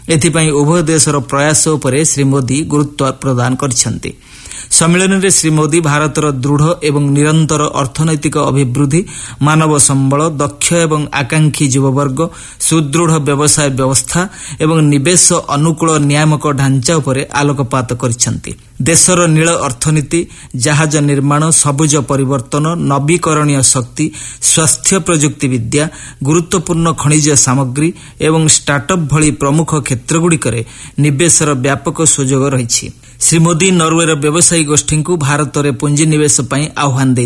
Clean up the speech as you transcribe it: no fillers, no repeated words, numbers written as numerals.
एथिपाई उभय देशर प्रयास उपरे श्री मोदी गुरुत्व प्रदान करिसेंति। सम्मेलन में श्री मोदी भारतर दृढ़ एवं निरंतर अर्थनैतिक अभिवृद्धि, मानव संबल, दक्ष एवं आकांक्षी युववर्ग, सुदृढ़ व्यवसाय व्यवस्था एवं निवेश अनुकूल नियामक ढांचा उपरे आलोकपात करिसेंति। देशर नील अर्थनीति, जहाज निर्माण, सबुज परिवर्तन, नवीकरणीय शक्ति, स्वास्थ्य प्रजुक्ति विद्या, गुरुत्वपूर्ण खनिज सामग्री एवं स्टार्टअप भली प्रमुख क्षेत्रगुड़िकरे निवेशर व्यापक सुजोग रही। श्री मोदी नॉर्वेर व्यवसायी गोष्ठी को भारत में पुंजीनिवेश आह्वान